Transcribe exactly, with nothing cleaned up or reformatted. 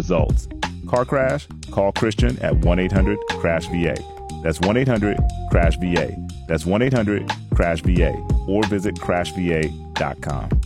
results. Car crash? Call Christian at one eight hundred crash V A. That's one eight hundred crash V A. That's one eight hundred crash V A. Or visit crash v a dot com.